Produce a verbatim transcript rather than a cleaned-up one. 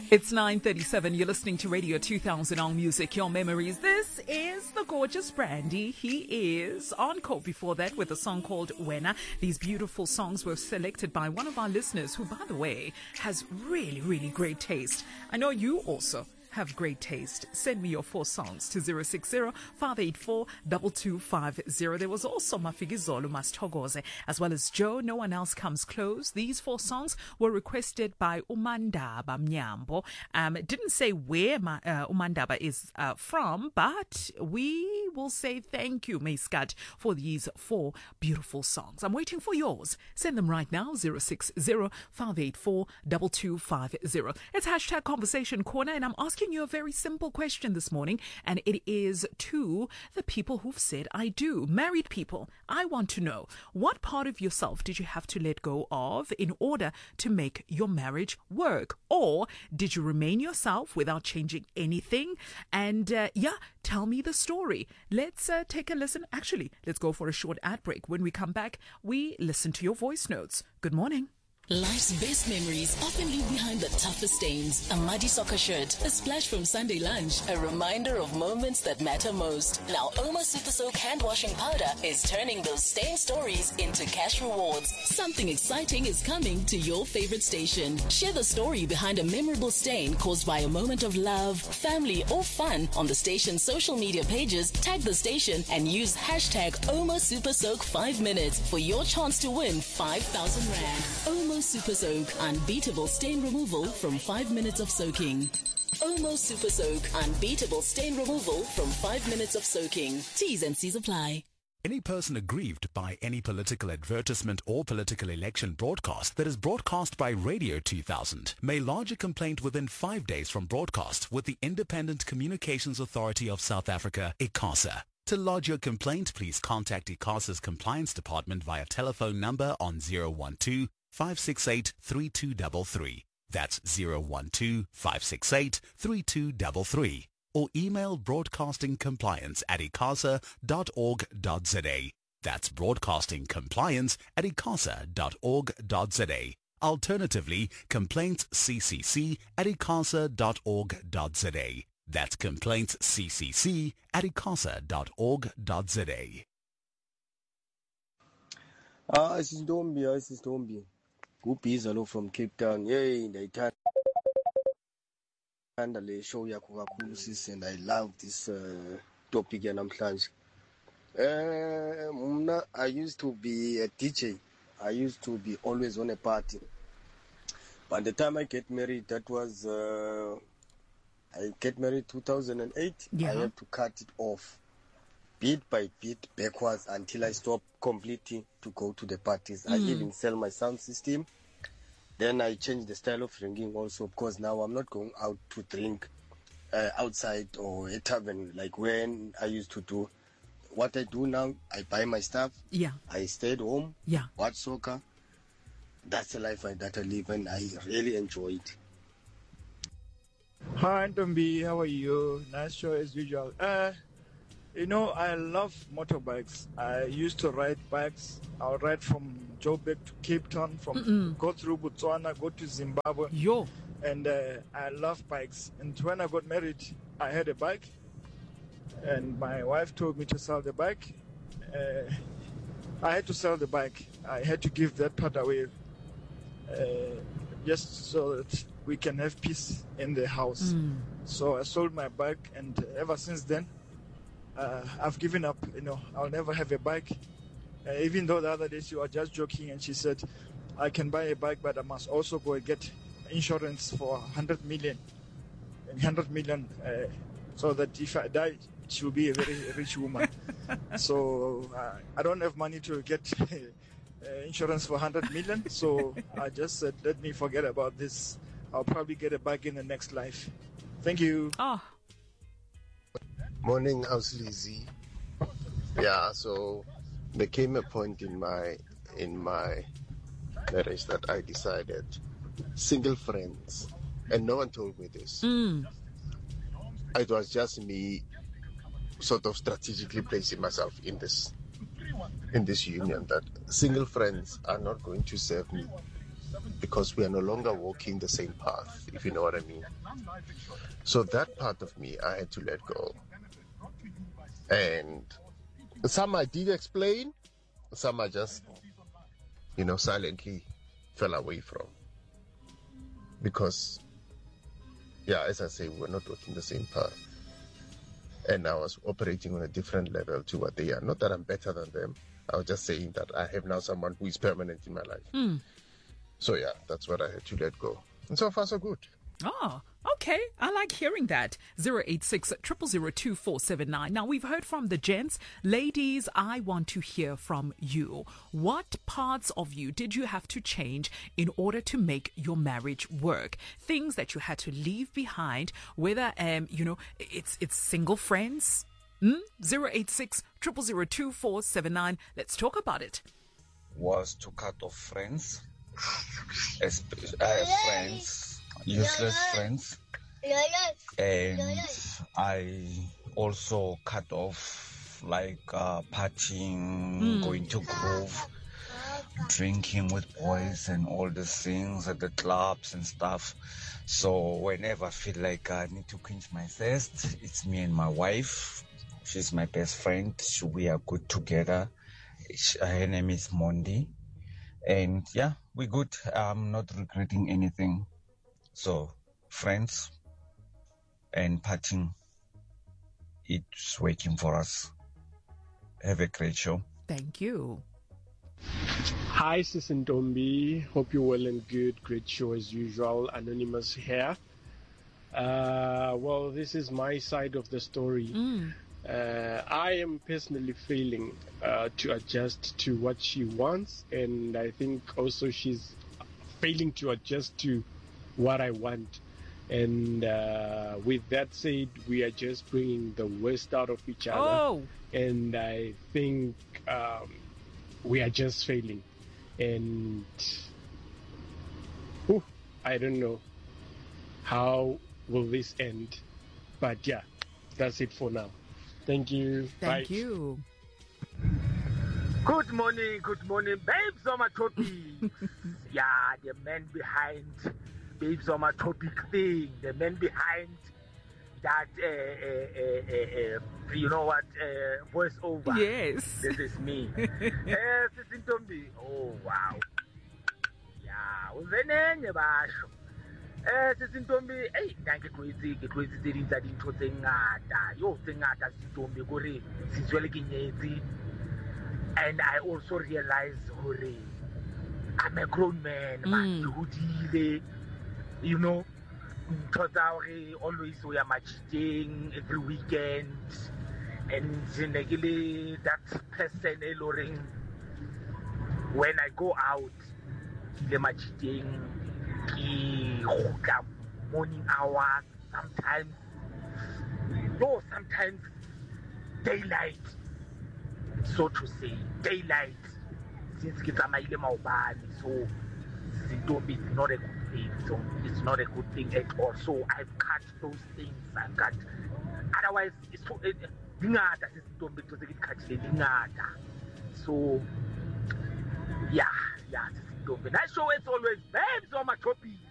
It's nine thirty-seven. You're listening to Radio two thousand on Music, Your Memories. This is the gorgeous Brandy. He is on court before that with a song called Wena. These beautiful songs were selected by one of our listeners who, by the way, has really, really great taste. I know you also have great taste. Send me your four songs to zero six zero, five eight four, two two five zero. There was also Mafigizolo Mastogoze, as well as Joe. No one else comes close. These four songs were requested by Umandaba Mnyambo. Um, it didn't say where Ma, uh, Umandaba is uh, from, but we will say thank you, Mayskat, for these four beautiful songs. I'm waiting for yours. Send them right now, zero six zero, five eight four, two two five zero. It's hashtag Conversation Corner, and I'm asking you a very simple question this morning, and it is to the people who've said I do. Married people, I want to know, what part of yourself did you have to let go of in order to make your marriage work? Or did you remain yourself without changing anything? And uh, yeah, tell me the story. Let's uh, take a listen. Actually, let's go for a short ad break. When we come back, we listen to your voice notes. Good morning. Life's best memories often leave behind the toughest stains. A muddy soccer shirt, a splash from Sunday lunch, a reminder of moments that matter most. Now, Oma Super Soak hand washing powder is turning those stain stories into cash rewards. Something exciting is coming to your favorite station. Share the story behind a memorable stain caused by a moment of love, family, or fun on the station's social media pages. Tag the station and use hashtag Oma Super Soak five minutes for your chance to win five thousand rand. Oma Super Soak, unbeatable stain removal from five minutes of soaking. Omo Super Soak, unbeatable stain removal from five minutes of soaking. T's and C's apply. Any person aggrieved by any political advertisement or political election broadcast that is broadcast by Radio two thousand may lodge a complaint within five days from broadcast with the Independent Communications Authority of South Africa, ICASA. To lodge your complaint, please contact ICASA's Compliance Department via telephone number on zero one two, five six eight, three two three three. That's zero one two, five six eight, three two three three. Or email broadcastingcompliance at icasa dot org dot za. That's broadcastingcompliance at icasa dot org dot za. Alternatively, complaintsccc at icasa dot org dot za. That's complaintsccc at icasa dot org dot za. Ah, this is Dombi, this is Dombi. Guppies hello from Cape Town. Yay, they turn and the show yakuga and I love this uh, topic and I'm uh, I used to be a D J. I used to be always on a party. By the time I get married, that was uh, I get married two thousand eight. Yeah. I have to cut it off bit by bit backwards until I stop completely to go to the parties. Mm. I even sell my sound system. Then I change the style of drinking also, because now I'm not going out to drink uh, outside or a tavern like when I used to do. What I do now, I buy my stuff. Yeah. I stay at home. Yeah. Watch soccer. That's the life I, that I live, and I really enjoy it. Hi, Ntombi. How are you? Nice show as usual. Uh, You know, I love motorbikes. I used to ride bikes. I'll ride from Joburg to Cape Town, from Mm-mm. go through Botswana, go to Zimbabwe. Yo. And uh, I love bikes. And when I got married, I had a bike. And my wife told me to sell the bike. Uh, I had to sell the bike. I had to give that part away uh, just so that we can have peace in the house. Mm. So I sold my bike, and ever since then, Uh, I've given up, you know, I'll never have a bike. Uh, even though the other day she was just joking and she said, I can buy a bike, but I must also go and get insurance for one hundred million. one hundred million, uh, so that if I die, she will be a very rich woman. So uh, I don't have money to get uh, insurance for one hundred million. So I just said, let me forget about this. I'll probably get a bike in the next life. Thank you. Oh. Morning, Auslizzy. Yeah, so there came a point in my in my marriage that I decided single friends, and no one told me this. Mm. It was just me, sort of strategically placing myself in this in this union that single friends are not going to serve me. because we are no longer walking the same path, if you know what I mean. So that part of me, I had to let go. And some I did explain, some I just, you know, silently fell away from. Because, yeah, as I say, we're not walking the same path. And I was operating on a different level to what they are. Not that I'm better than them. I was just saying that I have now someone who is permanent in my life. Mm. So, yeah, that's what I had to let go. And so far, so good. Oh, okay. I like hearing that. zero eight six, zero zero zero, two four seven nine. Now, we've heard from the gents. Ladies, I want to hear from you. What parts of you did you have to change in order to make your marriage work? Things that you had to leave behind, whether, um, you know, it's it's single friends. Hmm? zero eight six, zero zero zero, two four seven nine. Let's talk about it. Was to cut off friends. As, uh, friends. Useless friends. And I also cut off like uh, partying, mm. going to groove, drinking with boys and all these things at the clubs and stuff. So whenever I feel like I need to quench my thirst, it's me and my wife. She's my best friend. We are good together. Her name is Mondi. And yeah, we're good. I'm not regretting anything. So, friends and partying, it's working for us. Have a great show. Thank you. Hi, Sis and Dombi. Hope you're well and good. Great show as usual. Anonymous here. Uh, well, this is my side of the story. Mm. Uh, I am personally failing uh, to adjust to what she wants, and I think also she's failing to adjust to what I want. And uh, with that said, we are just bringing the worst out of each other. Oh. And I think um, we are just failing. And whew, I don't know how will this end. But yeah, that's it for now. Thank you. Thank Bye. you. Good morning, good morning, babes on my topic. Yeah, the man behind babes on my topic thing, the man behind that, uh, uh, uh, uh, you know what, uh, voice over. Yes. This is me. Yes, it's in Tombi. Oh, wow. Yeah, uzenenye basho. Eh, Sisintombi, hey, nanke kwezi, ke kwezi tse ding tsa dintho tse ngata. Yo, tse ngata Sisintombi gore sitswele ke nyetsi. And I also realize hore I'm a grown man, mm. You know, always we are matching every weekend, and that person alluring when I go out, the matching morning hours, sometimes no, sometimes daylight, so to say, daylight. Since Kitamaile Maubani, so it's not a good thing. So it's not a good thing at all. So I've cut those things. I've cut. Otherwise, it's so. So yeah, yeah. Nice show as always, babes on my topic.